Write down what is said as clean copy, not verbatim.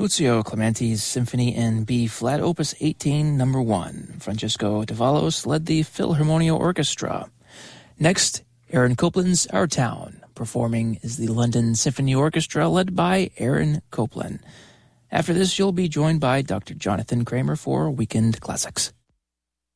Muzio Clementi's Symphony in B-flat, Opus 18, Number 1. Francesco Davalos led the Philharmonia Orchestra. Next, Aaron Copland's Our Town. Performing is the London Symphony Orchestra, led by Aaron Copland. After this, you'll be joined by Dr. Jonathan Kramer for Weekend Classics.